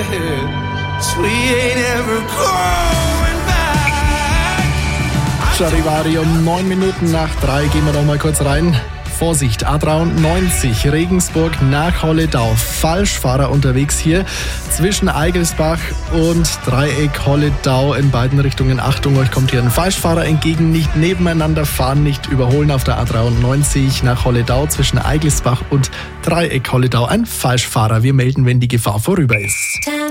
so we ain't ever going back. Charivari, um 9 Minuten nach 3 gehen wir doch mal kurz rein. Vorsicht, A93, Regensburg nach Holledau. Falschfahrer unterwegs hier zwischen Eigelsbach und Dreieck Holledau in beiden Richtungen. Achtung, euch kommt hier ein Falschfahrer entgegen. Nicht nebeneinander fahren, nicht überholen auf der A93 nach Holledau zwischen Eigelsbach und Dreieck Holledau. Ein Falschfahrer. Wir melden, wenn die Gefahr vorüber ist.